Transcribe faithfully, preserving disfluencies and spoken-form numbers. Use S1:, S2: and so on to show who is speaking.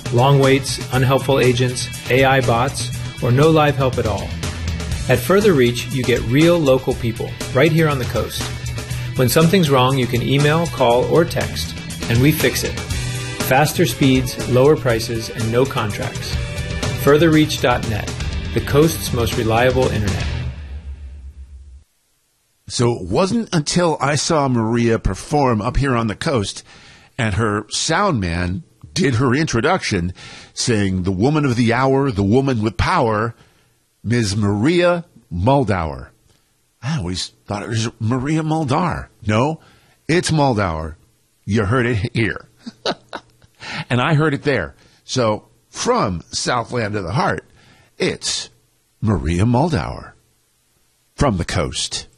S1: long waits, unhelpful agents, A I bots, or no live help at all. At Further Reach, you get real local people right here on the coast. When something's wrong, you can email, call, or text, and we fix it. Faster speeds, lower prices, and no contracts. further reach dot net, the coast's most reliable internet.
S2: So it wasn't until I saw Maria perform up here on the coast and her sound man did her introduction saying, the woman of the hour, the woman with power, Miz Maria Muldaur. I always thought it was Maria Muldaur. No, it's Muldaur. You heard it here. And I heard it there. So from Southland of the Heart, it's Maria Muldaur from the coast.